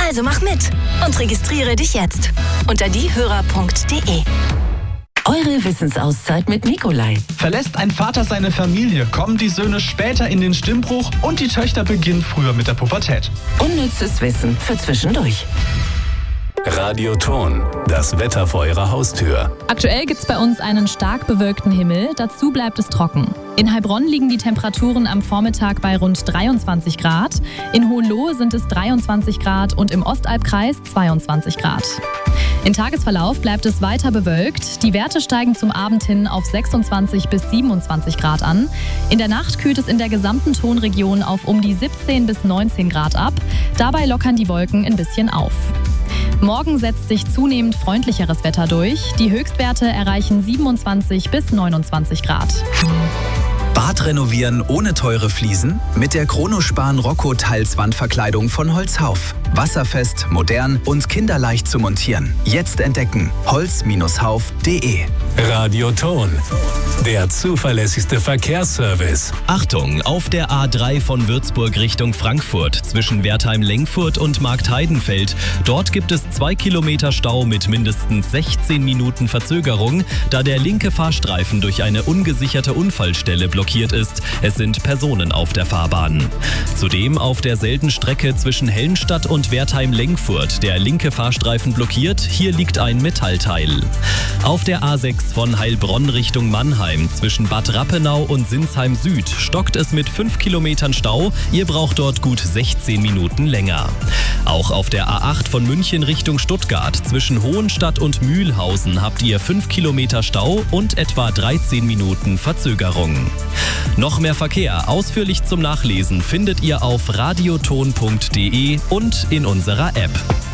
Also mach mit und registriere dich jetzt unter diehörer.de. Eure Wissensauszeit mit Nikolai. Verlässt ein Vater seine Familie, kommen die Söhne später in den Stimmbruch und die Töchter beginnen früher mit der Pubertät. Unnützes Wissen für zwischendurch. Radioton, das Wetter vor Ihrer Haustür. Aktuell gibt es bei uns einen stark bewölkten Himmel, dazu bleibt es trocken. In Heilbronn liegen die Temperaturen am Vormittag bei rund 23 Grad, in Hohenlohe sind es 23 Grad und im Ostalbkreis 22 Grad. Im Tagesverlauf bleibt es weiter bewölkt, die Werte steigen zum Abend hin auf 26 bis 27 Grad an. In der Nacht kühlt es in der gesamten Tonregion auf um die 17 bis 19 Grad ab, dabei lockern die Wolken ein bisschen auf. Morgen setzt sich zunehmend freundlicheres Wetter durch. Die Höchstwerte erreichen 27 bis 29 Grad. Bad renovieren ohne teure Fliesen? Mit der Chronospan Rocco Teilswandverkleidung von Holzhauf. Wasserfest, modern und kinderleicht zu montieren. Jetzt entdecken: holz-hauf.de. Radioton, der zuverlässigste Verkehrsservice. Achtung, auf der A3 von Würzburg Richtung Frankfurt zwischen Wertheim-Lengfurt und Marktheidenfeld. Dort gibt es 2 Kilometer Stau mit mindestens 16 Minuten Verzögerung, da der linke Fahrstreifen durch eine ungesicherte Unfallstelle blockiert ist. Es sind Personen auf der Fahrbahn. Zudem auf derselben Strecke zwischen Hellenstadt und Wertheim-Lengfurt der linke Fahrstreifen blockiert. Hier liegt ein Metallteil. Auf der A6 von Heilbronn Richtung Mannheim zwischen Bad Rappenau und Sinsheim Süd stockt es mit 5 Kilometern Stau. Ihr braucht dort gut 16 Minuten länger. Auch auf der A8 von München Richtung Stuttgart zwischen Hohenstadt und Mühlhausen habt ihr 5 Kilometer Stau und etwa 13 Minuten Verzögerung. Noch mehr Verkehr ausführlich zum Nachlesen findet ihr auf radioton.de und in unserer App.